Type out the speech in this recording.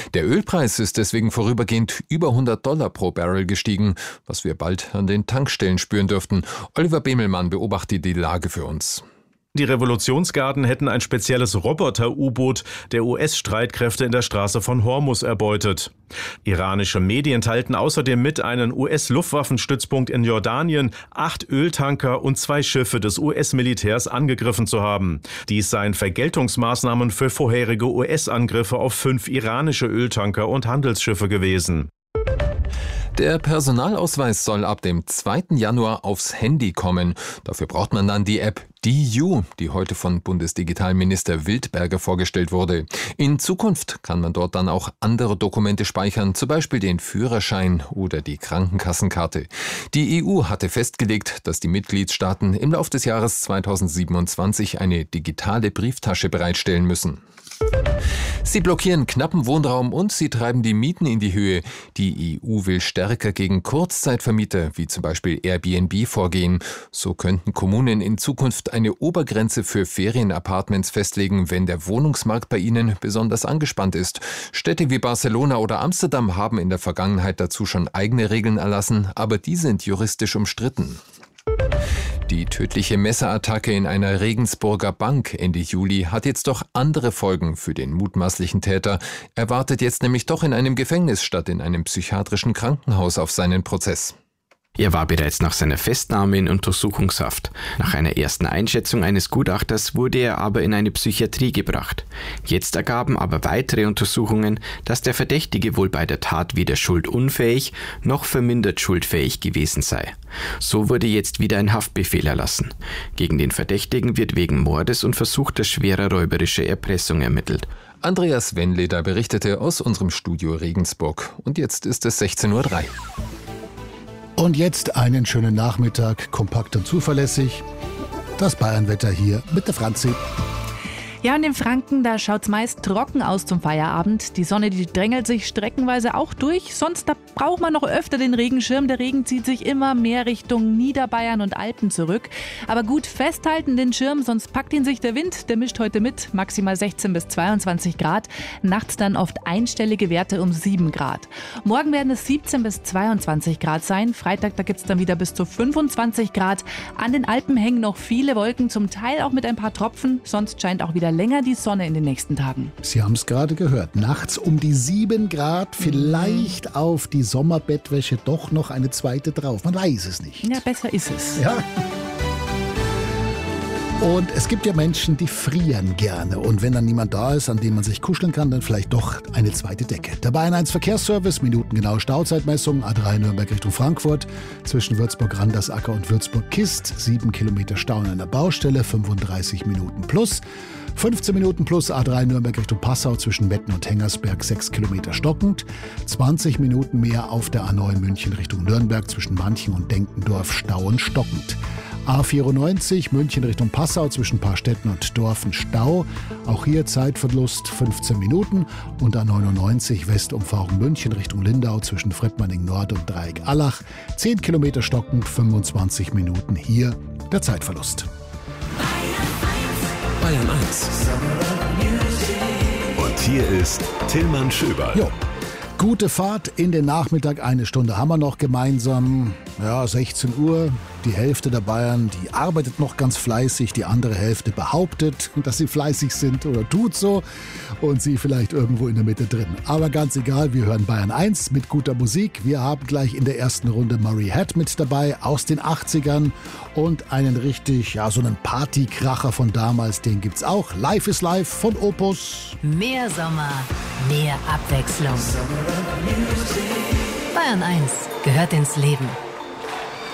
Der Ölpreis ist deswegen vorübergehend über $100 pro Barrel gestiegen, was wir bald an den Tankstellen spüren dürften. Oliver Bemelmann beobachtet die Lage für uns. Die Revolutionsgarden hätten ein spezielles Roboter-U-Boot der US-Streitkräfte in der Straße von Hormuz erbeutet. Iranische Medien teilten außerdem mit, einen US-Luftwaffenstützpunkt in Jordanien, 8 Öltanker und 2 Schiffe des US-Militärs angegriffen zu haben. Dies seien Vergeltungsmaßnahmen für vorherige US-Angriffe auf 5 iranische Öltanker und Handelsschiffe gewesen. Der Personalausweis soll ab dem 2. Januar aufs Handy kommen. Dafür braucht man dann die App DiU, die heute von Bundesdigitalminister Wildberger vorgestellt wurde. In Zukunft kann man dort dann auch andere Dokumente speichern, zum Beispiel den Führerschein oder die Krankenkassenkarte. Die EU hatte festgelegt, dass die Mitgliedstaaten im Laufe des Jahres 2027 eine digitale Brieftasche bereitstellen müssen. Sie blockieren knappen Wohnraum und sie treiben die Mieten in die Höhe. Die EU will stärker gegen Kurzzeitvermieter, wie zum Beispiel Airbnb, vorgehen. So könnten Kommunen in Zukunft eine Obergrenze für Ferienapartments festlegen, wenn der Wohnungsmarkt bei ihnen besonders angespannt ist. Städte wie Barcelona oder Amsterdam haben in der Vergangenheit dazu schon eigene Regeln erlassen, aber die sind juristisch umstritten. Die tödliche Messerattacke in einer Regensburger Bank Ende Juli hat jetzt doch andere Folgen für den mutmaßlichen Täter. Er wartet jetzt nämlich doch in einem Gefängnis statt in einem psychiatrischen Krankenhaus auf seinen Prozess. Er war bereits nach seiner Festnahme in Untersuchungshaft. Nach einer ersten Einschätzung eines Gutachters wurde er aber in eine Psychiatrie gebracht. Jetzt ergaben aber weitere Untersuchungen, dass der Verdächtige wohl bei der Tat weder schuldunfähig noch vermindert schuldfähig gewesen sei. So wurde jetzt wieder ein Haftbefehl erlassen. Gegen den Verdächtigen wird wegen Mordes und versuchter schwerer räuberischer Erpressung ermittelt. Andreas Wendleder berichtete aus unserem Studio Regensburg. Und jetzt ist es 16:03 Uhr. Und jetzt einen schönen Nachmittag, kompakt und zuverlässig. Das Bayernwetter hier mit der Franzi. Ja, und in Franken, da schaut's meist trocken aus zum Feierabend. Die Sonne, die drängelt sich streckenweise auch durch. Sonst, da braucht man noch öfter den Regenschirm. Der Regen zieht sich immer mehr Richtung Niederbayern und Alpen zurück. Aber gut festhalten den Schirm, sonst packt ihn sich der Wind. Der mischt heute mit, maximal 16 bis 22 Grad. Nachts dann oft einstellige Werte um 7 Grad. Morgen werden es 17 bis 22 Grad sein. Freitag, da gibt's dann wieder bis zu 25 Grad. An den Alpen hängen noch viele Wolken, zum Teil auch mit ein paar Tropfen. Sonst scheint auch wieder länger die Sonne in den nächsten Tagen. Sie haben es gerade gehört. Nachts um die 7 Grad, vielleicht auf die Sommerbettwäsche doch noch eine zweite drauf. Man weiß es nicht. Ja, besser ist es. Ja. Und es gibt ja Menschen, die frieren gerne. Und wenn dann niemand da ist, an dem man sich kuscheln kann, dann vielleicht doch eine zweite Decke. Der Bayern 1 Verkehrsservice, minutengenaue Stauzeitmessung, A3 Nürnberg Richtung Frankfurt, zwischen Würzburg-Randersacker und Würzburg-Kist, 7 Kilometer Stau an einer Baustelle, 35 Minuten plus. 15 Minuten plus A3 Nürnberg Richtung Passau zwischen Metten und Hengersberg, 6 Kilometer stockend. 20 Minuten mehr auf der A9 München Richtung Nürnberg zwischen Manchen und Denkendorf, Stau und stockend. A94 München Richtung Passau zwischen Paarstetten und Dorfen, Stau. Auch hier Zeitverlust 15 Minuten. Und A99 Westumfahrung München Richtung Lindau zwischen Frettmanning Nord und Dreieck Allach. 10 Kilometer stockend, 25 Minuten hier der Zeitverlust. Bayern 1. Und hier ist Tillmann Schöberl. Jo. Gute Fahrt in den Nachmittag, eine Stunde haben wir noch gemeinsam. Ja, 16 Uhr, die Hälfte der Bayern, die arbeitet noch ganz fleißig, die andere Hälfte behauptet, dass sie fleißig sind oder tut so und sie vielleicht irgendwo in der Mitte drin. Aber ganz egal, wir hören Bayern 1 mit guter Musik. Wir haben gleich in der ersten Runde Murray Head mit dabei aus den 80ern und einen richtig, ja, so einen Partykracher von damals, den gibt's auch. Life is Life von Opus. Mehr Sommer, mehr Abwechslung. Bayern 1 gehört ins Leben.